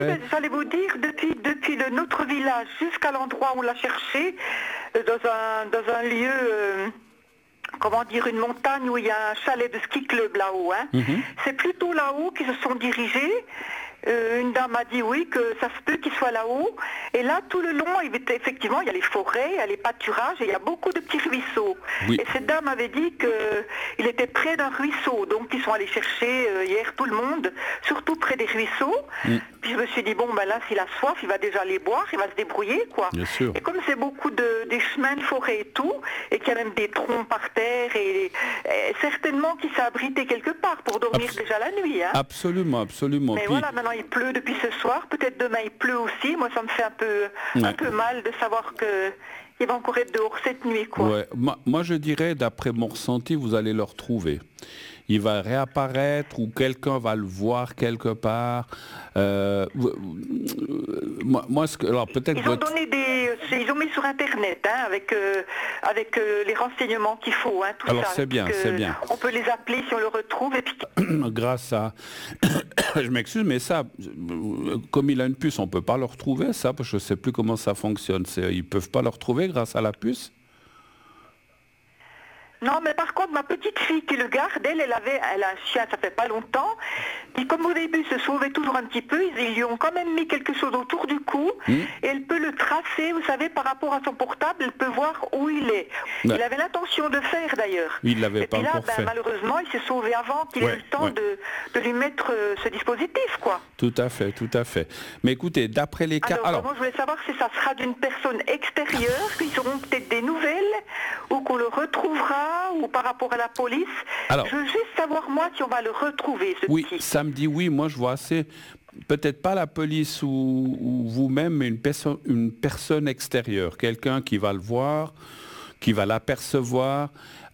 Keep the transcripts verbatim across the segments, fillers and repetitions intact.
Ben, J'allais vous dire, depuis, depuis le, notre village jusqu'à l'endroit où on l'a cherché, euh, dans un, dans un lieu, euh, comment dire, une montagne où il y a un chalet de ski club là-haut, hein. Mhm. C'est plutôt là-haut qu'ils se sont dirigés. Euh, une dame a dit oui, que ça se peut qu'ils soient là-haut. Et là, tout le long, il était, effectivement, il y a les forêts, il y a les pâturages et il y a beaucoup de petits ruisseaux. Oui. Et cette dame avait dit qu'il était près d'un ruisseau. Donc, ils sont allés chercher euh, hier tout le monde, surtout près des ruisseaux. Mm. Puis je me suis dit, bon, ben là, s'il a soif, il va déjà les boire, il va se débrouiller, quoi. Bien sûr. Et comme c'est beaucoup de, des chemins de forêt et tout, et qu'il y a même des troncs par terre, et, et certainement qu'il s'est abrité quelque part pour dormir Abs- déjà la nuit, hein. Absolument, absolument. Mais Puis- voilà, maintenant il pleut depuis ce soir, peut-être demain il pleut aussi. Moi ça me fait un peu, un Ouais. peu mal de savoir que il va encore être dehors cette nuit, quoi. Ouais. Moi, moi, je dirais, d'après mon ressenti, vous allez le retrouver. Il va réapparaître ou quelqu'un va le voir quelque part. Euh, vous- euh, moi, moi, ce que, alors peut-être Ils ont votre- donné des, c'est- ils ont mis sur internet, hein, avec euh, avec euh, les renseignements qu'il faut, hein, tout Alors, ça. c'est bien, Parce que c'est bien. On peut les appeler si on le retrouve et puis. grâce à... je m'excuse, mais ça, euh, comme il a une puce, on ne peut pas le retrouver, ça, parce que je ne sais plus comment ça fonctionne. C'est- Ils ne peuvent pas le retrouver grâce à la puce. Non, mais par contre, ma petite fille qui le garde, elle, elle avait, elle a un chien, ça fait pas longtemps, qui comme au début se sauvait toujours un petit peu, ils, ils lui ont quand même mis quelque chose autour du cou, Mmh. et elle peut le tracer, vous savez, par rapport à son portable, elle peut voir où il est. Ouais. Il avait l'intention de faire d'ailleurs. Il ne l'avait Et pas puis là, encore ben, fait. malheureusement, il s'est sauvé avant qu'il ait Ouais, eu le temps ouais. de, de lui mettre euh, ce dispositif, quoi. Tout à fait, tout à fait. Mais écoutez, d'après les cas... Alors, Alors, moi, je voulais savoir si ça sera d'une personne extérieure, qu'ils auront peut-être des nouvelles, ou qu'on le retrouvera, ou par rapport à la police. Alors- je veux juste savoir, moi, si on va le retrouver, ce oui, petit. samedi, oui, moi je vois assez... Peut-être pas la police ou, ou vous-même, mais une, perso- une personne extérieure. Quelqu'un qui va le voir, qui va l'apercevoir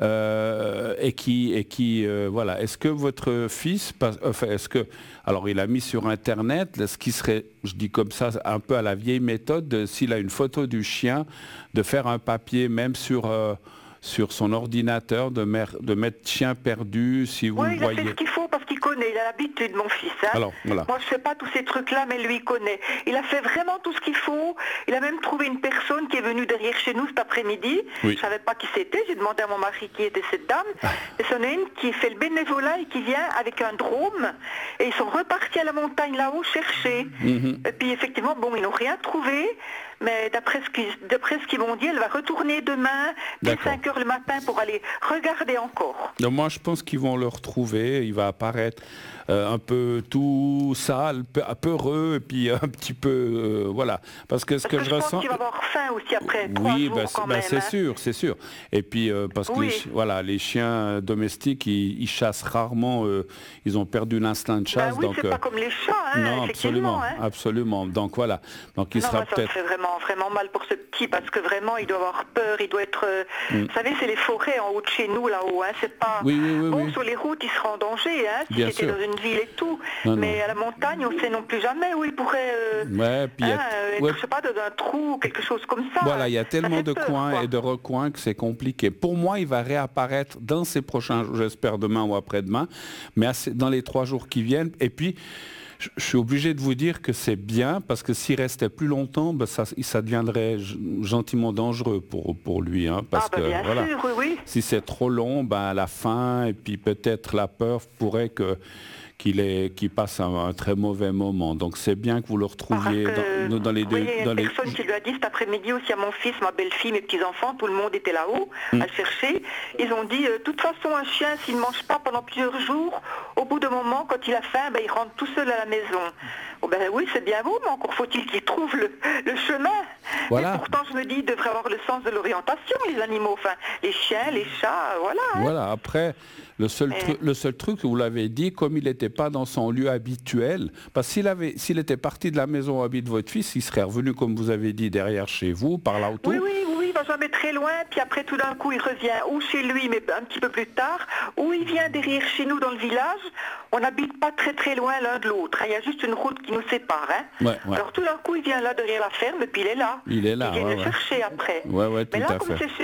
euh, et qui, et qui euh, voilà. Est-ce que votre fils, pas- enfin, est-ce que, alors il a mis sur Internet, ce qui serait, je dis comme ça, un peu à la vieille méthode, de, s'il a une photo du chien, de faire un papier même sur... euh, sur son ordinateur, de, mer- de mettre chien perdu, si vous Oui, le il a fait voyez. ce qu'il faut parce qu'il connaît, il a l'habitude, mon fils. hein. Alors, voilà. Moi, je fais pas tous ces trucs-là, mais lui, il connaît. Il a fait vraiment tout ce qu'il faut. Il a même trouvé une personne qui est venue derrière chez nous cet après-midi. Oui. Je savais pas qui c'était. J'ai demandé à mon mari qui était cette dame. Et c'en est une qui fait le bénévolat et qui vient avec un drôme. Et ils sont repartis à la montagne là-haut chercher. Mhm. Et puis, effectivement, bon, ils n'ont rien trouvé. Mais d'après ce qu'ils d'après ce qu'ils m'ont dit, elle va retourner demain dès D'accord. cinq heures le matin pour aller regarder encore. Donc moi, je pense qu'ils vont le retrouver. Il va apparaître euh, un peu tout sale, peu- peureux, et puis un petit peu, euh, voilà. Parce que ce Parce que, je pense ressens, qu'il va avoir faim aussi après trois oui, jours bah, c'est quand bah, même. c'est hein. sûr, c'est sûr. Et puis euh, parce que Oui. les, chi- voilà, les chiens domestiques, ils, ils chassent rarement. euh, ils ont perdu l'instinct de Ben chasse, oui, donc c'est euh, pas comme les chats, hein, non, effectivement. absolument, hein. absolument. Donc voilà. Donc il Non, sera moi, ça me peut-être. fait vraiment, vraiment mal pour ce petit parce que vraiment, il doit avoir peur, il doit être... euh, Mm. Vous savez, c'est les forêts en haut de chez nous, là-haut. Hein, c'est pas... Oui, oui, oui, bon, oui. sur les routes, il sera en danger, hein, si Bien c'était sûr. dans une ville et tout. Non, Mais non. à la montagne, on ne sait non plus jamais où il pourrait... euh, Ouais, puis il y a- hein, euh, être, ouais. je sais pas, dans un trou ou quelque chose comme ça. Voilà, il y a Ça tellement fait de peur, coins quoi. et de recoins que c'est compliqué. Pour moi, il va réapparaître dans ces prochains jours, j'espère demain ou après-demain, mais assez- dans les trois jours qui viennent. Et puis, je, je suis obligé de vous dire que c'est bien, parce que s'il restait plus longtemps, ben, ça, ça deviendrait g- gentiment dangereux pour, pour lui. Hein, parce Ah, ben, que, bien voilà, sûr, oui, oui. si c'est trop long, ben, à la fin, et puis peut-être la peur pourrait que qu'il ait- qu'il passe un, un très mauvais moment. Donc c'est bien que vous le retrouviez Parce que, dans, dans les vous deux... voyez, il y a dans une les... personne qui lui a dit cet après-midi aussi à mon fils, ma belle-fille, mes petits-enfants, tout le monde était là-haut Mm. à le chercher. Ils ont dit, euh, de toute façon, un chien, s'il ne mange pas pendant plusieurs jours, au bout d'un moment, quand il a faim, ben, il rentre tout seul à la maison. Oh, ben oui, c'est bien beau, mais encore faut-il qu'il trouve le, le chemin. Voilà. Mais pourtant, je me dis, ils devraient avoir le sens de l'orientation, les animaux, enfin, les chiens, les chats, euh, voilà. hein. Voilà, après, le seul, Et- tru- le seul truc, vous l'avez dit, comme il n'était pas dans son lieu habituel, parce que s'il avait, s'il était parti de la maison où habite votre fils, il serait revenu, comme vous avez dit, derrière chez vous, par là autour. Oui, oui, oui, il va jamais très loin, puis après tout d'un coup il revient ou chez lui, mais un petit peu plus tard, ou il vient derrière chez nous dans le village. On n'habite pas très très loin l'un de l'autre, hein. Il y a juste une route qui nous sépare. Hein. Ouais, ouais. Alors tout d'un coup il vient là derrière la ferme, et puis il est là. Il est là, Il vient ouais, le ouais. chercher après. Ouais, ouais, tout mais là, à comme fait. c'est chez